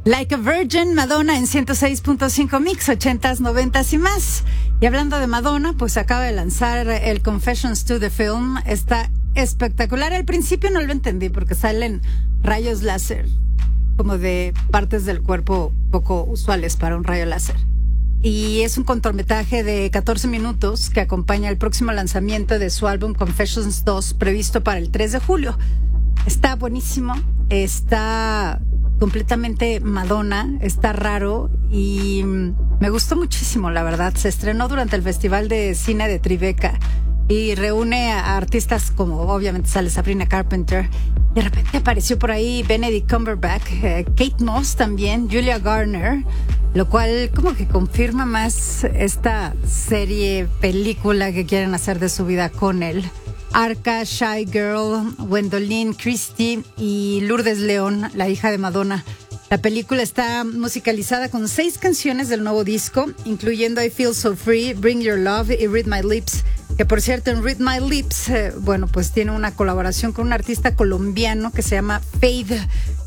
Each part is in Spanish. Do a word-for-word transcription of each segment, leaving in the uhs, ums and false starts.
Like a Virgin, Madonna en ciento seis punto cinco Mix, ochentas, noventas y más. Y hablando de Madonna, pues acaba de lanzar el Confessions to the Film. Está espectacular. Al principio no lo entendí porque salen rayos láser, como de partes del cuerpo poco usuales para un rayo láser. Y es un cortometraje de catorce minutos que acompaña el próximo lanzamiento de su álbum Confessions dos, previsto para el tres de julio. Está buenísimo, está completamente Madonna, está raro y me gustó muchísimo, la verdad. Se estrenó durante el Festival de Cine de Tribeca y reúne a artistas como, obviamente, sale Sabrina Carpenter. De repente apareció por ahí Benedict Cumberbatch, eh, Kate Moss también, Julia Garner, lo cual como que confirma más esta serie, película que quieren hacer de su vida con él. Arca, Shy Girl, Gwendolyn Christie y Lourdes León, la hija de Madonna. La película está musicalizada con seis canciones del nuevo disco, incluyendo I Feel So Free, Bring Your Love y Read My Lips, que por cierto en Read My Lips, eh, bueno, pues tiene una colaboración con un artista colombiano que se llama Fade,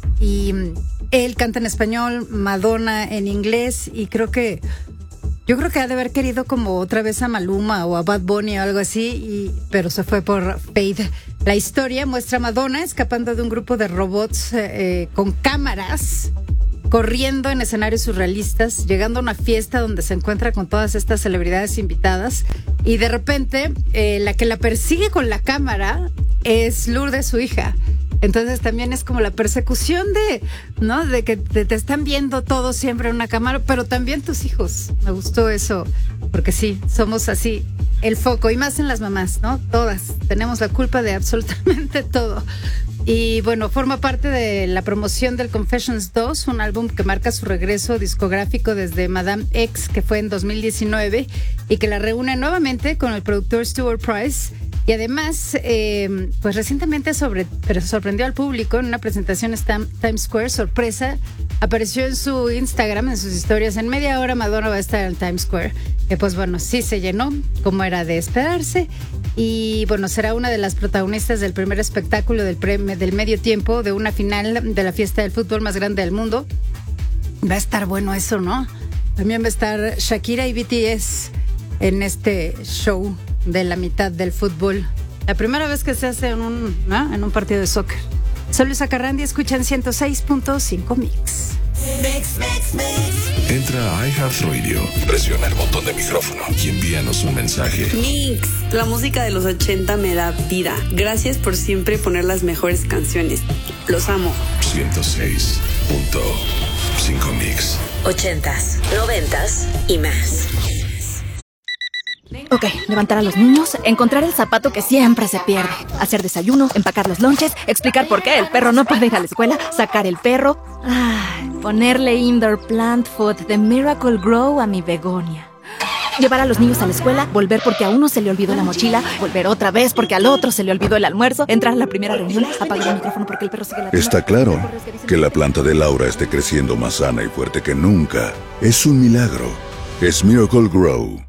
y él canta en español, Madonna en inglés, y creo que Yo creo que ha de haber querido como otra vez a Maluma o a Bad Bunny o algo así, y, pero se fue por Fade. La historia muestra a Madonna escapando de un grupo de robots eh, con cámaras, corriendo en escenarios surrealistas, llegando a una fiesta donde se encuentra con todas estas celebridades invitadas, y de repente eh, la que la persigue con la cámara es Lourdes, su hija. Entonces también es como la persecución de, ¿no? De que te, te están viendo todos siempre en una cámara, pero también tus hijos. Me gustó eso, porque sí, somos así, el foco, y más en las mamás, ¿no? Todas tenemos la culpa de absolutamente todo. Y bueno, forma parte de la promoción del Confessions dos, un álbum que marca su regreso discográfico desde Madame X, que fue en dos mil diecinueve, y que la reúne nuevamente con el productor Stuart Price. Y además, eh, pues recientemente sobre, pero sorprendió al público en una presentación en Times Square, sorpresa, apareció en su Instagram, en sus historias, en media hora Madonna va a estar en Times Square, que pues bueno, sí se llenó, como era de esperarse, y bueno, será una de las protagonistas del primer espectáculo del, premio, del medio tiempo de una final de la fiesta del fútbol más grande del mundo. Va a estar bueno eso, ¿no? También va a estar Shakira y B T S en este show de la mitad del fútbol. La primera vez que se hace en un, ¿no? en un partido de soccer. Soy Luisa Carrandi, escuchan ciento seis punto cinco Mix. Mix, mix, mix. Entra a iHeartRadio, presiona el botón de micrófono y envíanos un mensaje. Mix, la música de los ochenta me da vida. Gracias por siempre poner las mejores canciones. Los amo. ciento seis punto cinco Mix. Ochentas, noventas y más. Ok, levantar a los niños, encontrar el zapato que siempre se pierde, hacer desayuno, empacar los lonches, explicar por qué el perro no puede ir a la escuela, sacar el perro, ay, ponerle indoor plant food de Miracle Grow a mi begonia. Llevar a los niños a la escuela, volver porque a uno se le olvidó la mochila, volver otra vez porque al otro se le olvidó el almuerzo, entrar a la primera reunión, apagar el micrófono porque el perro sigue la... Está claro que la planta de Laura esté creciendo más sana y fuerte que nunca. Es un milagro. Es Miracle Grow.